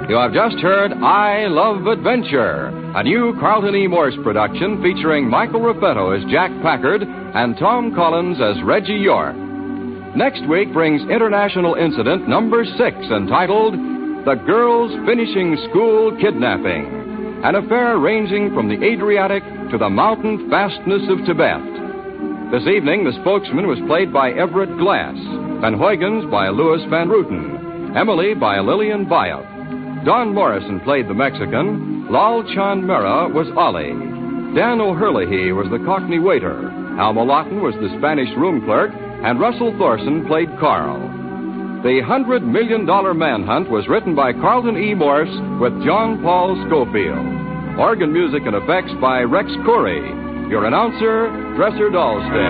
You have just heard I Love Adventure, a new Carlton E. Morse production featuring Michael Raffetto as Jack Packard and Tom Collins as Reggie York. Next week brings International Incident number 6, entitled The Girls Finishing School Kidnapping, an affair ranging from the Adriatic to the mountain fastness of Tibet. This evening, the spokesman was played by Everett Glass, Van Huygens by Louis Van Ruten, Emily by Lillian Bayef. Don Morrison played the Mexican, Lal Chan Mera was Ali, Dan O'Herlihy was the Cockney waiter, Alma Lawton was the Spanish room clerk, and Russell Thorson played Carl. The $100 Million Manhunt was written by Carlton E. Morse with John Paul Schofield. Organ music and effects by Rex Corey. Your announcer, Dresser Dahlstedt.